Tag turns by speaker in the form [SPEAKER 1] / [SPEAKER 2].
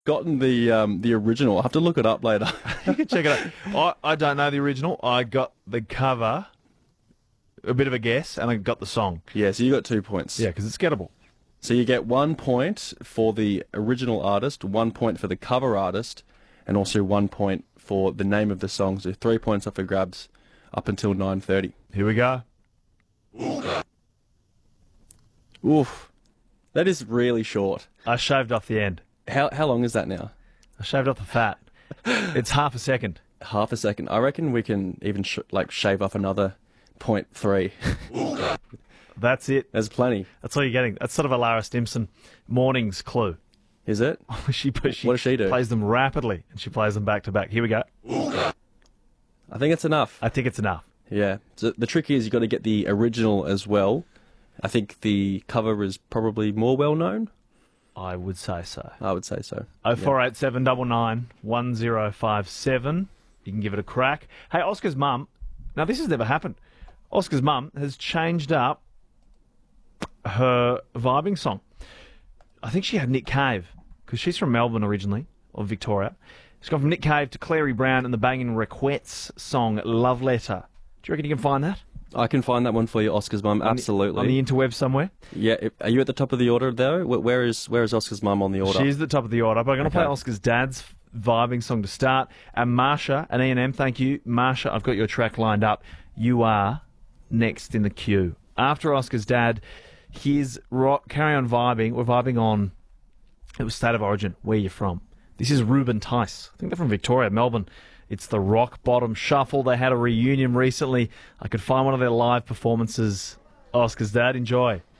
[SPEAKER 1] gotten the original. I'll have to look it up later.
[SPEAKER 2] You can check it out. I don't know the original. I got the cover, a bit of a guess, and I got the song.
[SPEAKER 1] Yeah, so you got 2 points.
[SPEAKER 2] Yeah, because it's gettable.
[SPEAKER 1] So you get 1 point for the original artist, 1 point for the cover artist, and also 1 point for the name of the song. So 3 points up for grabs up until 9:30.
[SPEAKER 2] Here we go.
[SPEAKER 1] Oof. That is really short.
[SPEAKER 2] I shaved off the end.
[SPEAKER 1] How long is that now?
[SPEAKER 2] I shaved off the fat. It's half a second.
[SPEAKER 1] Half a second. I reckon we can even shave off another 0.3.
[SPEAKER 2] That's it.
[SPEAKER 1] There's plenty.
[SPEAKER 2] That's all you're getting. That's sort of a Lara Stimson mornings clue.
[SPEAKER 1] Is it?
[SPEAKER 2] she
[SPEAKER 1] What does she do?
[SPEAKER 2] plays them rapidly, and she plays them back to back. Here we go.
[SPEAKER 1] I think it's enough.
[SPEAKER 2] I think it's enough.
[SPEAKER 1] Yeah. So the trick is you've got to get the original as well. I think the cover is probably more well known.
[SPEAKER 2] I would say so.
[SPEAKER 1] I would say so.
[SPEAKER 2] 0487 1057. You can give it a crack. Hey, Oscar's mum. Now, this has never happened. Oscar's mum has changed up her vibing song. I think she had Nick Cave, because she's from Melbourne originally, or Victoria. She's gone from Nick Cave to Clary Brown and the Bangin' Requettes song Love Letter. Do you reckon you can find that?
[SPEAKER 1] I can find that one for you, Oscar's mum. Absolutely.
[SPEAKER 2] On the interweb somewhere?
[SPEAKER 1] Yeah. Are you at the top of the order, though? Where is Oscar's mum on the order?
[SPEAKER 2] She's at the top of the order, but I'm going to play Oscar's dad's vibing song to start. And Marsha and E&M, thank you. Marsha, I've got your track lined up. You are next in the queue. After Oscar's dad, here's Carry On Vibing. We're vibing on, it was State of Origin, Where You From. This is Ruben Tice. I think they're from Victoria, Melbourne. It's the Rock Bottom Shuffle. They had a reunion recently. I could find one of their live performances. Oscar's dad, enjoy.